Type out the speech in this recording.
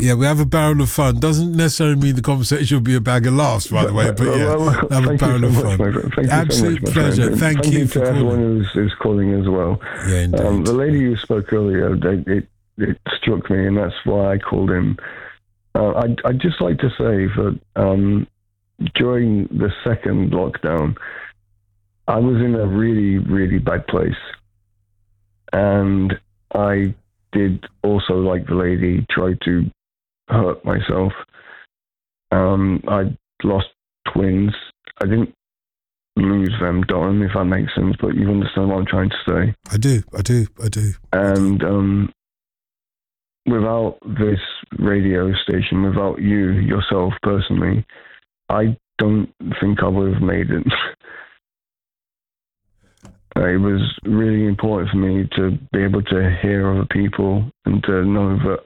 Yeah, we have a barrel of fun. Doesn't necessarily mean the conversation will be a bag of laughs, by the way, but yeah, have a barrel of fun. Thank Absolute you so much, pleasure. my friend. Thank you for to calling. everyone who's calling as well. Yeah, indeed. The lady who spoke earlier, it struck me, and that's why I called in. I'd just like to say that during the second lockdown, I was in a really, really bad place. And I did also, like the lady, try to hurt myself. I lost twins. I didn't lose them, Don, if that makes sense, but you understand what I'm trying to say. I do. And without this radio station, without you, yourself, personally, I don't think I would have made it. It was really important for me to be able to hear other people and to know that